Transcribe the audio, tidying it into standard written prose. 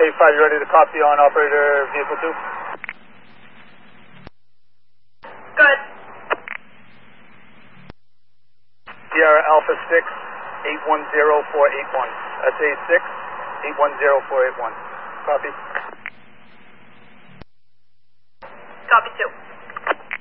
85, you ready to copy on operator vehicle 2? Good. Sierra Alpha 6, 810481. SA 6, 810481. Copy. Copy 2.